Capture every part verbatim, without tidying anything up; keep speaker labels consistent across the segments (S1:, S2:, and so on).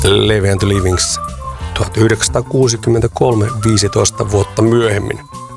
S1: Levi and the Leavings tuhatyhdeksänsataakuusikymmentäkolme, viisitoista vuotta myöhemmin.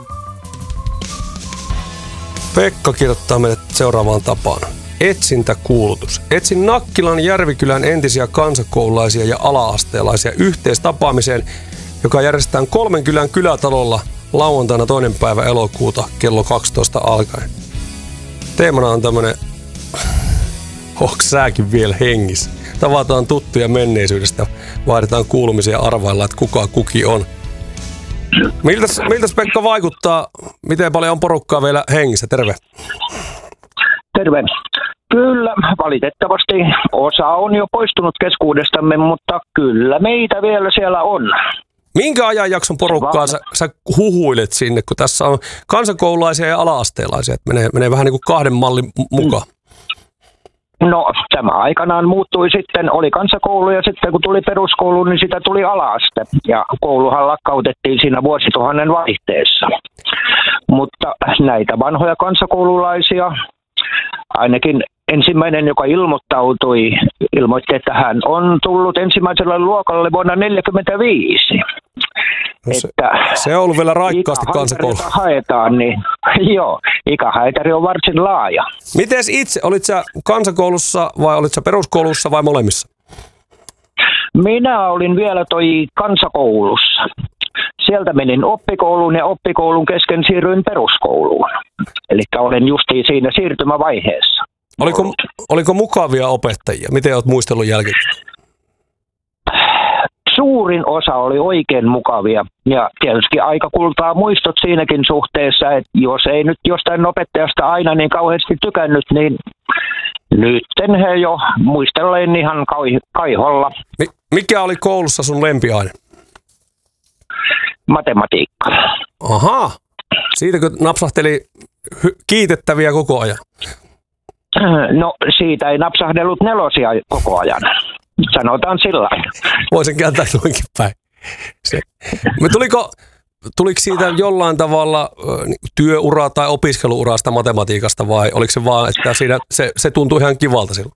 S1: Pekka kirjoittaa meille seuraavaan tapaan. Etsintäkuulutus. Etsin Nakkilan Järvikylän entisiä kansakoululaisia ja ala-asteelaisia yhteistapaamiseen, joka järjestetään kolmen kylän kylätalolla lauantaina toinen päivä elokuuta kello kaksitoista alkaen. Teemana on tämmönen, onks sääkin vielä hengissä? Tavataan tuttuja menneisyydestä, vaihdetaan kuulumisia ja arvailla, että kuka kuki on. Miltäs, miltäs Pekka vaikuttaa? Miten paljon on porukkaa vielä hengissä? Terve.
S2: Terve. Kyllä, valitettavasti osa on jo poistunut keskuudestamme, mutta kyllä meitä vielä siellä on.
S1: Minkä ajanjakson porukkaa sä, sä huhuilet sinne, kun tässä on kansakoululaisia ja ala-asteelaisia, että menee, menee vähän niin kuin kahden mallin mukaan?
S2: No, tämä aikanaan muuttui sitten, oli kansakoulu ja sitten kun tuli peruskoulu, niin sitä tuli ala-aste. Ja kouluhan lakkautettiin siinä vuosituhannen vaihteessa. Mutta näitä vanhoja kansakoululaisia, ainakin ensimmäinen, joka ilmoittautui, ilmoitti, että hän on tullut ensimmäiselle luokalle vuonna neljäkymmentäviisi.
S1: No se,
S2: että
S1: se on ollut vielä raikkaasti kansakoulu.
S2: Haetaan, niin joo, ikähaitari on varsin laaja.
S1: Mites itse, olit sä kansakoulussa vai olit sä peruskoulussa vai molemmissa?
S2: Minä olin vielä toi kansakoulussa. Sieltä menin oppikouluun ja oppikoulun kesken siirryin peruskouluun. Eli olen justiin siinä siirtymävaiheessa.
S1: Oliko, oliko mukavia opettajia? Miten olet muistellut jälkeen?
S2: Suurin osa oli oikein mukavia ja tietysti aika kultaa muistot siinäkin suhteessa, että jos ei nyt jostain opettajasta aina niin kauheasti tykännyt, niin nytten he jo muistelleen ihan kaiholla.
S1: Mikä oli koulussa sun lempiaine?
S2: Matematiikka.
S1: Ahaa, siitäkö napsahteli kiitettäviä koko ajan?
S2: No siitä ei napsahdellut nelosia koko ajan. Sanotaan sillä lailla.
S1: Voisin kääntää noinkin päin. Se. Tuliko, tuliko siitä jollain tavalla työura tai opiskeluurasta matematiikasta vai oliko se vaan, että siinä, se, se tuntui ihan kivalta silloin?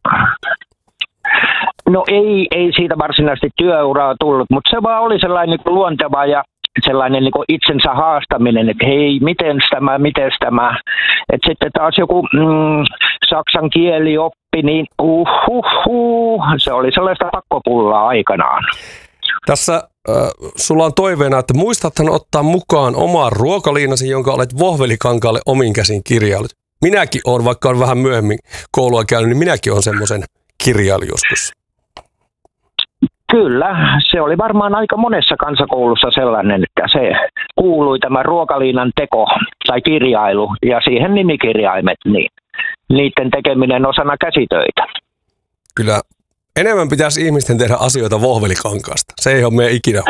S2: No ei, ei siitä varsinaisesti työuraa tullut, mutta se vaan oli sellainen niin luonteva ja sellainen niin itsensä haastaminen, että hei, miten tämä, miten tämä. Että sitten taas joku mm, saksan kieli oppi, niin uhuhu, se oli sellaista pakkopullaa aikanaan.
S1: Tässä äh, sulla on toiveena, että muistathan ottaa mukaan omaan ruokaliinasi, jonka olet Vohvelikankaalle omin käsin kirjailut. Minäkin olen, vaikka olen vähän myöhemmin koulua käynyt, niin minäkin olen semmoisen kirjailu joskus.
S2: Kyllä, se oli varmaan aika monessa kansakoulussa sellainen, että se kuului tämä ruokaliinan teko tai kirjailu ja siihen nimikirjaimet, niin niiden tekeminen osana käsitöitä.
S1: Kyllä enemmän pitäisi ihmisten tehdä asioita Vohvelikankaasta. Se ei ole meidän ikinä.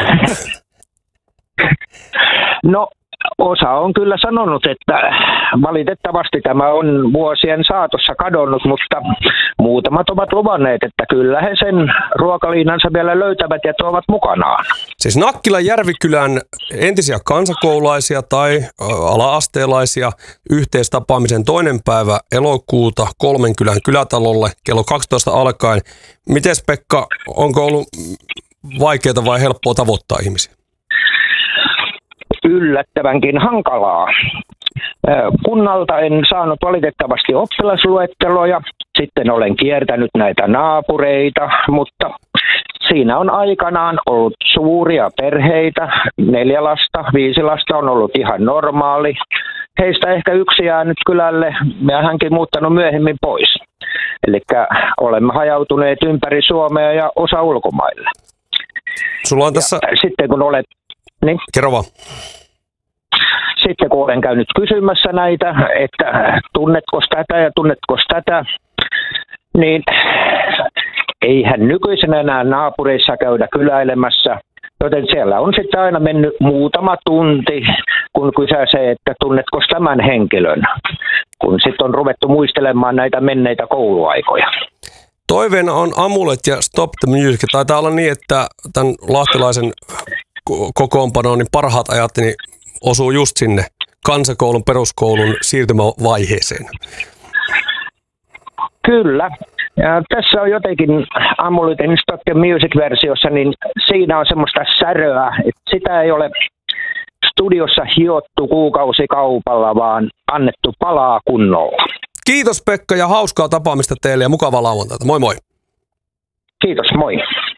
S2: No, osa on kyllä sanonut, että valitettavasti tämä on vuosien saatossa kadonnut, mutta muutamat ovat luvanneet, että kyllä he sen ruokaliinansa vielä löytävät ja tuovat mukanaan.
S1: Siis Nakkilan Järvikylän entisiä kansakoululaisia tai ala-asteelaisia yhteistapaamisen toinen päivä elokuuta kolmen kylän kylätalolle kello kaksitoista alkaen. Mites Pekka, onko ollut vaikeaa vai helppoa tavoittaa ihmisiä?
S2: Yllättävänkin hankalaa. Kunnalta en saanut valitettavasti oppilasluetteloja. Sitten olen kiertänyt näitä naapureita, mutta siinä on aikanaan ollut suuria perheitä. Neljä lasta, viisi lasta on ollut ihan normaali. Heistä ehkä yksi jäänyt kylälle ja hänkin muuttanut myöhemmin pois. Eli olemme hajautuneet ympäri Suomea ja osa ulkomaille.
S1: Sulla on tässä...
S2: Ja sitten kun olet... Niin?
S1: Kerro vaan.
S2: Sitten kun olen käynyt kysymässä näitä, että tunnetko tätä ja tunnetko tätä, niin eihän nykyisin enää naapureissa käydä kyläilemässä, joten siellä on sitten aina mennyt muutama tunti, kun kysäsee, että tunnetko tämän henkilön, kun sitten on ruvettu muistelemaan näitä menneitä kouluaikoja.
S1: Toiveena on Amulet ja Stop the Music. Taitaa olla niin, että tämän lahtelaisen kokoonpanoon niin parhaat ajat niin osuu just sinne kansakoulun, peruskoulun siirtymävaiheeseen.
S2: Kyllä. Ja tässä on jotenkin Amuletin Stock Music-versiossa, niin siinä on semmoista säröä, että sitä ei ole studiossa hiottu kuukausikaupalla, vaan annettu palaa kunnolla.
S1: Kiitos Pekka ja hauskaa tapaamista teille ja mukavaa lauantaita. Moi moi!
S2: Kiitos, moi!